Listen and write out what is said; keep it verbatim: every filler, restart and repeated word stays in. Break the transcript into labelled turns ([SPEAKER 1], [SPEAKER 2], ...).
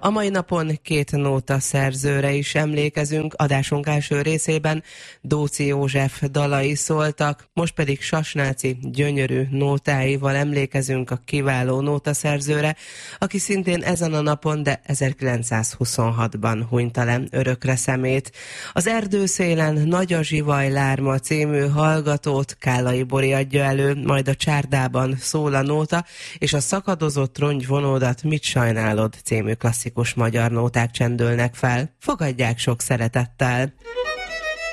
[SPEAKER 1] A mai napon két nóta szerzőre is emlékezünk, adásunk első részében Dóczy József dalai szóltak, most pedig Sasnáci gyönyörű nótáival emlékezünk a kiváló nótaszerzőre, aki szintén ezen a napon, de ezerkilencszázhuszonhatban hunyta le örökre szemét. Az Erdőszélen Nagy a zsivaj lárma című hallgatót Kállai Bori adja elő, majd a Csárdában szól a nóta, és a Szakadozott rongyvonódat mit sajnálod című klasszikus magyar nóták csendülnek fel. Fogadják sok szeretettel!